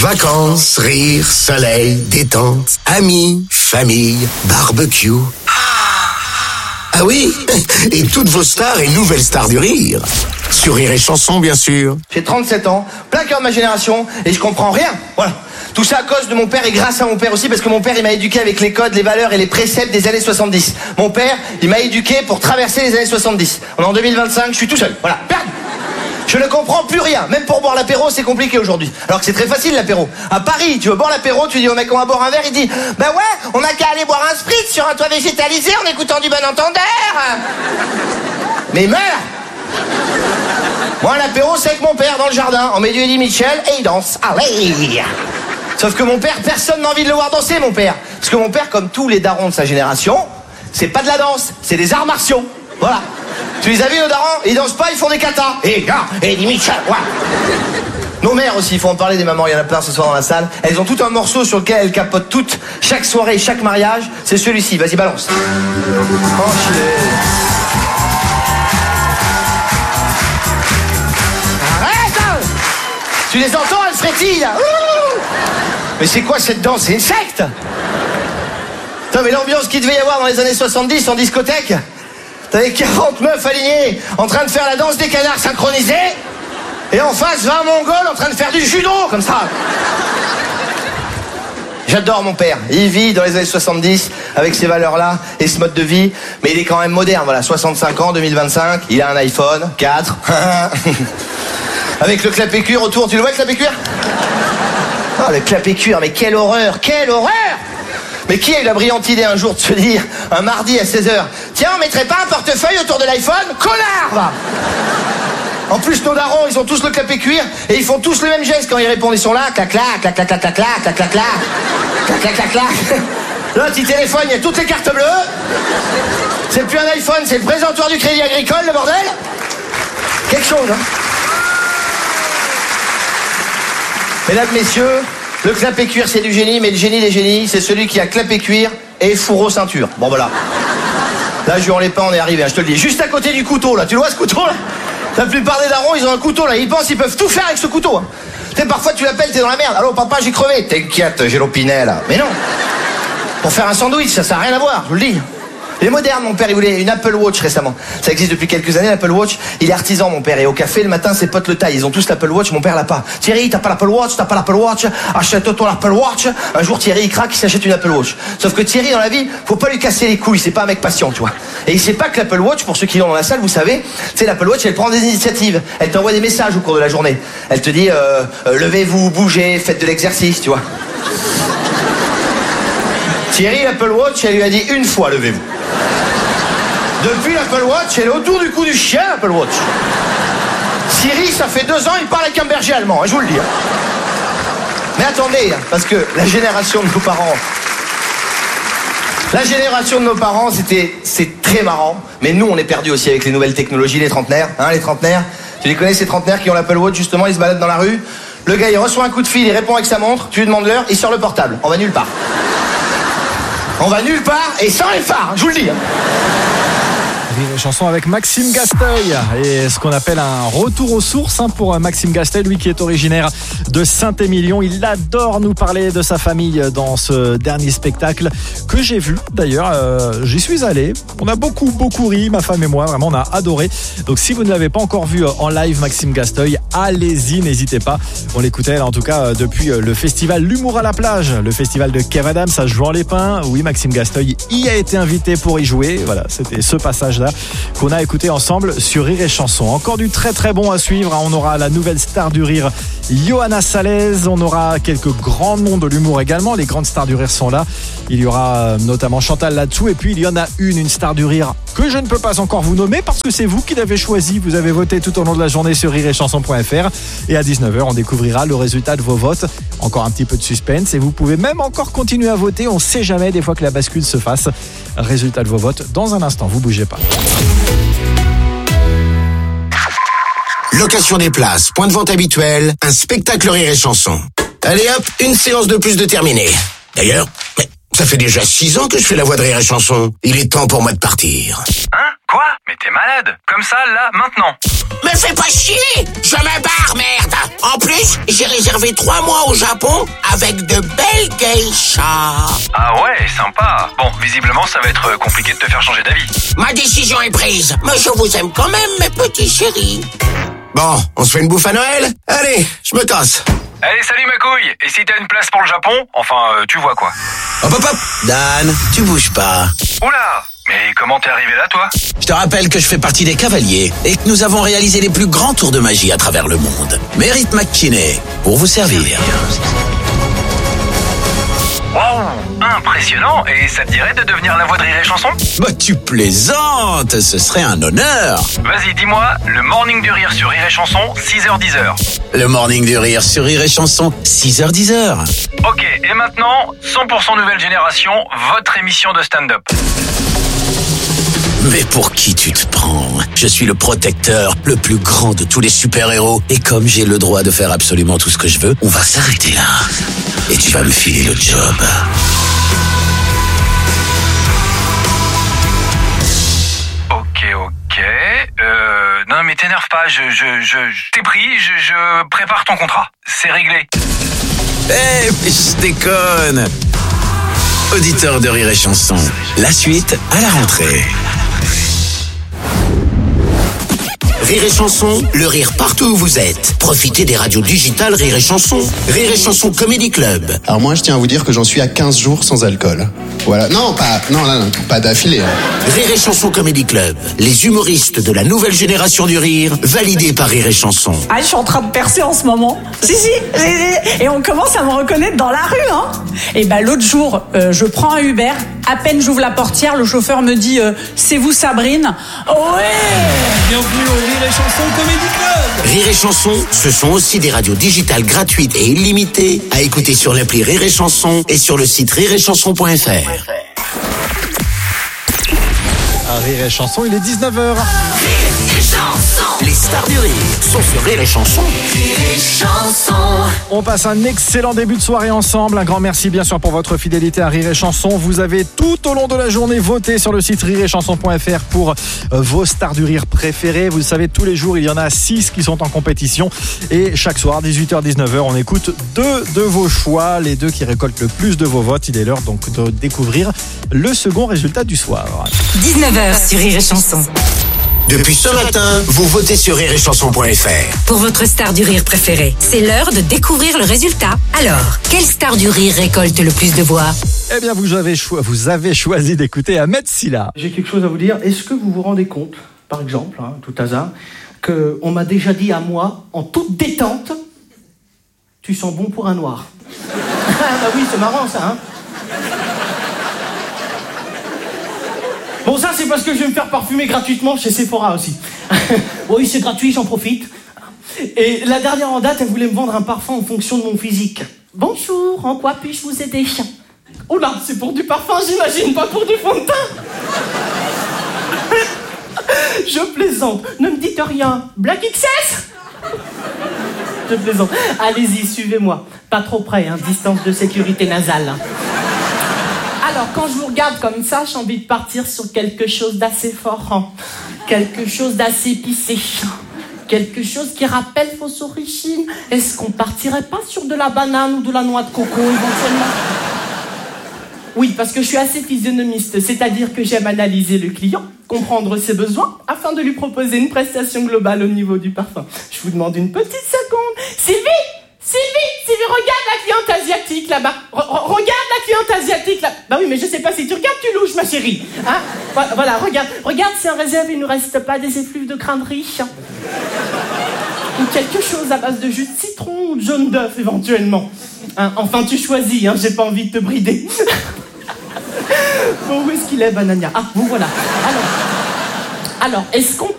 Vacances, rire, soleil, détente, amis, famille, barbecue. Ah oui, et toutes vos stars et nouvelles stars du rire. Sur Rire et Chanson, bien sûr. J'ai 37 ans, plein cœur de ma génération, et je comprends rien. Voilà. Tout ça à cause de mon père et grâce à mon père aussi, parce que mon père, il m'a éduqué avec les codes, les valeurs et les préceptes des années 70. Mon père, il m'a éduqué pour traverser les années 70. On est en 2025, je suis tout seul. Voilà, perdu. Je ne comprends plus rien. Même pour boire l'apéro, c'est compliqué aujourd'hui. Alors que c'est très facile l'apéro. À Paris, tu veux boire l'apéro, tu dis au mec on va boire un verre, il dit bah ouais, on n'a qu'à aller boire un spritz sur un toit végétalisé en écoutant du bon entendeur. Mais meurs. Moi l'apéro c'est avec mon père dans le jardin. On met du Eddie Mitchell et il danse. Allez. Sauf que mon père, personne n'a envie de le voir danser, mon père. Parce que mon père, comme tous les darons de sa génération, c'est pas de la danse, c'est des arts martiaux. Voilà. Tu les as vus, nos darons? Ils dansent pas, ils font des katas. Et Eddie Mitchell, voilà. Nos mères aussi, il faut en parler des mamans, il y en a plein ce soir dans la salle. Elles ont tout un morceau sur lequel elles capotent toutes. Chaque soirée, chaque mariage, c'est celui-ci. Vas-y, balance. Arrête! Tu les entends, elles frétillent. Mais c'est quoi cette danse? C'est une secte. Putain, mais l'ambiance qu'il devait y avoir dans les années 70 en discothèque. T'avais 40 meufs alignées en train de faire la danse des canards synchronisée. Et en face, 20 mongols en train de faire du judo, comme ça. J'adore mon père. Il vit dans les années 70 avec ces valeurs-là et ce mode de vie. Mais il est quand même moderne, voilà. 65 ans, 2025. Il a un iPhone 4. Avec le clapet cuir autour. Tu le vois, le clapet cuir? Oh, le clapet cuir, mais quelle horreur, quelle horreur! Mais qui a eu la brillante idée un jour de se dire, un mardi à 16h, tiens, on mettrait pas un portefeuille autour de l'iPhone? Connard, va! En plus, nos darons, ils ont tous le clapet cuir et ils font tous le même geste quand ils répondent. Ils sont là, clac, clac, clac, clac, clac, clac, clac, clac, clac, clac, clac, clac, clac. Là, petit téléphone, il y a toutes les cartes bleues. C'est plus un iPhone, c'est le présentoir du Crédit Agricole, le bordel. Quelque chose, hein. Mesdames, messieurs, le clapet cuir, c'est du génie, mais le génie des génies, c'est celui qui a clapet cuir et fourreau ceinture. Bon, voilà. Là, Juan Lépin, on est arrivé, hein, je te le dis. Juste à côté du couteau, là. Tu le vois, ce couteau, là? La plupart des darons, ils ont un couteau, là. Ils pensent qu'ils peuvent tout faire avec ce couteau, hein. Tu sais, parfois, tu l'appelles, t'es dans la merde. Allô, papa, j'ai crevé. T'inquiète, j'ai l'opinet, là. Mais non. Pour faire un sandwich, ça n'a rien à voir, je vous le dis. Il est moderne, mon père, il voulait une Apple Watch récemment. Ça existe depuis quelques années, l'Apple Watch. Il est artisan, mon père, et au café, le matin, ses potes le taillent. Ils ont tous l'Apple Watch, mon père l'a pas. Thierry, t'as pas l'Apple Watch, achète-toi l'Apple Watch. Un jour, Thierry, il craque, il s'achète une Apple Watch. Sauf que Thierry, dans la vie, faut pas lui casser les couilles, c'est pas un mec patient, tu vois. Et il sait pas que l'Apple Watch, pour ceux qui l'ont dans la salle, vous savez, tu sais, l'Apple Watch, elle prend des initiatives. Elle t'envoie des messages au cours de la journée. Elle te dit, levez-vous, bougez, faites de l'exercice, tu vois. Thierry, l'Apple Watch, elle lui a dit une fois, levez-vous. Depuis l'Apple Watch, elle est autour du cou du chien, l'Apple Watch. Siri, ça fait 2 ans, il parle avec un berger allemand, hein, je vous le dis. Mais attendez, parce que la génération de nos parents, c'est très marrant. Mais nous, on est perdus aussi avec les nouvelles technologies, les trentenaires. Hein, les trentenaires. Tu les connais, ces trentenaires qui ont l'Apple Watch, justement, ils se baladent dans la rue. Le gars, il reçoit un coup de fil, il répond avec sa montre. Tu lui demandes l'heure, il sort le portable. On va nulle part. On va nulle part et sans les phares, je vous le dis. Une chanson avec Maxime Gasteuil et ce qu'on appelle un retour aux sources pour Maxime Gasteuil, lui qui est originaire de Saint-Émilion. Il adore nous parler de sa famille dans ce dernier spectacle que j'ai vu. D'ailleurs, j'y suis allé. On a beaucoup ri, ma femme et moi. Vraiment, on a adoré. Donc, si vous ne l'avez pas encore vu en live, Maxime Gasteuil, allez-y, n'hésitez pas. On l'écoutait là, en tout cas, depuis le festival L'Humour à la plage, le festival de Kev Adams à Juan Lépin. Oui, Maxime Gasteuil y a été invité pour y jouer. Voilà, c'était ce passage-là qu'on a écouté ensemble sur Rire et Chanson. Encore du très très bon à suivre. On aura la nouvelle star du rire, Johanna Salez. On aura quelques grands noms de l'humour également. Les grandes stars du rire sont là. Il y aura notamment Chantal là-dessous. Et puis il y en a une star du rire que je ne peux pas encore vous nommer parce que c'est vous qui l'avez choisi. Vous avez voté tout au long de la journée sur rireetchanson.fr. Et à 19h, on découvrira le résultat de vos votes. Encore un petit peu de suspense. Et vous pouvez même encore continuer à voter. On ne sait jamais des fois que la bascule se fasse. Résultat de vos votes dans un instant. Vous bougez pas. Location des places, point de vente habituel, un spectacle Rire et Chanson. Allez hop, une séance de plus de terminée. D'ailleurs, ça fait déjà 6 ans que je fais la voix de Rire et Chanson. Il est temps pour moi de partir. Hein? Quoi? Mais t'es malade. Comme ça, là, maintenant. Me fais pas chier! Je me barre, merde! En plus, j'ai réservé 3 mois au Japon avec de belles geishas. Ah ouais, sympa. Bon, visiblement, ça va être compliqué de te faire changer d'avis. Ma décision est prise, mais je vous aime quand même, mes petits chéris. Bon, on se fait une bouffe à Noël? Allez, je me casse. Allez, salut ma couille. Et si t'as une place pour le Japon, enfin, tu vois quoi. Hop hop hop, Dan, tu bouges pas. Oula! Mais comment t'es arrivé là, toi? Je te rappelle que je fais partie des cavaliers et que nous avons réalisé les plus grands tours de magie à travers le monde. Mérite McKinney, pour vous servir. Wow, impressionnant. Et ça te dirait de devenir la voix de Rire et Chanson? Bah tu plaisantes, ce serait un honneur. Vas-y, dis-moi, le Morning du Rire sur Rire et Chanson, 6h-10h. Le Morning du Rire sur Rire et Chanson, 6h-10h. Ok, et maintenant, 100% nouvelle génération, votre émission de stand-up. Mais pour qui tu te prends? Je suis le protecteur, le plus grand de tous les super-héros. Et comme j'ai le droit de faire absolument tout ce que je veux, on va s'arrêter là. Et tu vas me filer le job. Ok. Non mais t'énerve pas, je t'ai pris, je prépare ton contrat. C'est réglé. Eh, mais je déconne. Auditeur de Rire et Chanson, la suite à la rentrée. Rire et Chanson, le rire partout où vous êtes. Profitez des radios digitales Rire et Chanson. Rire et Chanson Comedy Club. Alors moi, je tiens à vous dire que j'en suis à 15 jours sans alcool. Voilà. Non, pas d'affilée. Rire et Chanson Comedy Club. Les humoristes de la nouvelle génération du rire, validés par Rire et Chanson. Ah, je suis en train de percer en ce moment. Si. Et on commence à me reconnaître dans la rue, hein. Et ben l'autre jour, je prends un Uber. À peine j'ouvre la portière, le chauffeur me dit c'est vous Sabrine? Ouais. Bienvenue au Rire et Chanson Comedy Club. Rire et Chanson, ce sont aussi des radios digitales gratuites et illimitées à écouter sur l'appli Rire et Chanson et sur le site rireetchanson.fr. À Rire et Chanson, il est 19h. Les stars du rire sont sur Rire et Chanson. On passe un excellent début de soirée ensemble. Un grand merci bien sûr pour votre fidélité à Rire et Chanson. Vous avez tout au long de la journée voté sur le site rireetchanson.fr pour vos stars du rire préférées. Vous savez, tous les jours, il y en a 6 qui sont en compétition. Et chaque soir, 18h-19h, on écoute 2 de vos choix. Les 2 qui récoltent le plus de vos votes. Il est l'heure donc de découvrir le second résultat du soir. 19h sur Rire et Chanson. Depuis ce matin, vous votez sur rireetchanson.fr. Pour votre star du rire préférée, c'est l'heure de découvrir le résultat. Alors, quelle star du rire récolte le plus de voix? Eh bien, vous avez choisi d'écouter Ahmed Silla. J'ai quelque chose à vous dire. Est-ce que vous vous rendez compte, par exemple, tout hasard, qu'on m'a déjà dit à moi, en toute détente, tu sens bon pour un noir. Bah oui, c'est marrant ça, hein. Bon, ça, c'est parce que je vais me faire parfumer gratuitement chez Sephora aussi. Oui, c'est gratuit, j'en profite. Et la dernière en date, elle voulait me vendre un parfum en fonction de mon physique. Bonjour, en quoi puis-je vous aider? Oula, c'est pour du parfum, j'imagine, pas pour du fond de teint. Je plaisante, ne me dites rien. Black XS? Je plaisante. Allez-y, suivez-moi. Pas trop près, hein, distance de sécurité nasale. Alors, quand je vous regarde comme ça, j'ai envie de partir sur quelque chose d'assez fort, hein. Quelque chose d'assez épicé, quelque chose qui rappelle vos origines. Est-ce qu'on partirait pas sur de la banane ou de la noix de coco, éventuellement? Oui, parce que je suis assez physionomiste, c'est-à-dire que j'aime analyser le client, comprendre ses besoins, afin de lui proposer une prestation globale au niveau du parfum. Je vous demande une petite seconde. Sylvie, regarde la cliente asiatique là-bas. Regarde la cliente asiatique là. Bah oui, mais je sais pas si tu regardes, tu louches, ma chérie. Hein? Voilà, regarde si en réserve il ne reste pas des effluves de crâne riche. Ou quelque chose à base de jus de citron ou de jaune d'œuf éventuellement. Hein? Enfin, tu choisis, hein, j'ai pas envie de te brider. Bon, où est-ce qu'il est, Banania? Ah, vous voilà. Alors, est-ce qu'on